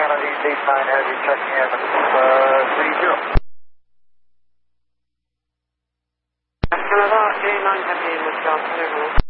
Kennedy, D9 Heavy, checking in, 30. Canada, D9 Heavy, Moscow, 30.